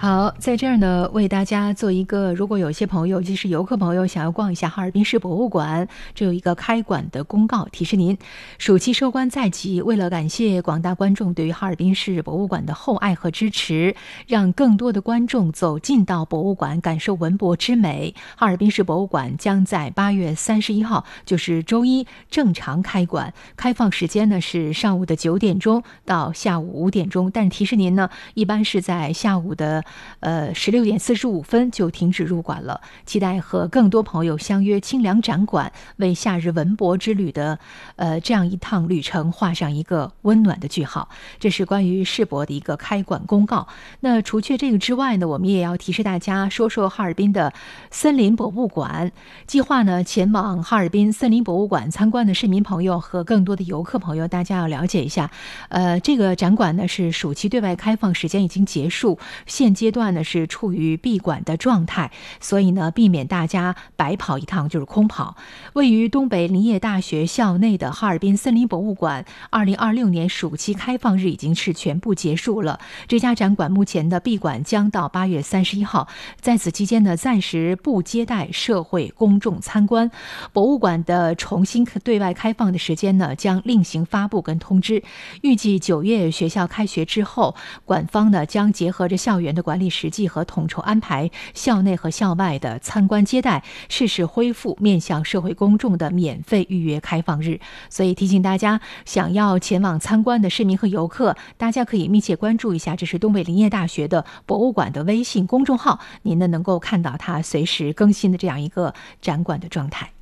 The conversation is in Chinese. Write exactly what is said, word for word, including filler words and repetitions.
好，在这儿呢，为大家做一个，如果有些朋友，尤其是游客朋友想要逛一下哈尔滨市博物馆，这有一个开馆的公告，提示您，暑期收官在即，为了感谢广大观众对于哈尔滨市博物馆的厚爱和支持，让更多的观众走进到博物馆，感受文博之美，哈尔滨市博物馆将在八月三十一号，就是周一正常开馆，开放时间呢是上午的九点钟到下午五点钟，但是提示您呢，一般是在下午的呃十六点四十五分就停止入馆了。期待和更多朋友相约清凉展馆，为夏日文博之旅的呃这样一趟旅程画上一个温暖的句号。这是关于世博的一个开馆公告。那除却这个之外呢，我们也要提示大家说说哈尔滨的森林博物馆。计划呢前往哈尔滨森林博物馆参观的市民朋友和更多的游客朋友，大家要了解一下。呃，这个展馆呢是暑期对外开放时间已经结束，现阶段呢是处于闭馆的状态，所以呢避免大家白跑一趟就是空跑。位于东北林业大学校内的哈尔滨森林博物馆，二零二六年暑期开放日已经是全部结束了。这家展馆目前的闭馆将到八月三十一号，在此期间呢，暂时不接待社会公众参观。博物馆的重新对外开放的时间呢，将另行发布跟通知。预计九月学校开学之后，馆方呢将结合着校园的管理实际和统筹安排，校内和校外的参观接待，适时恢复面向社会公众的免费预约开放日。所以提醒大家，想要前往参观的市民和游客，大家可以密切关注一下，这是东北林业大学的博物馆的微信公众号，您呢能够看到它随时更新的这样一个展馆的状态。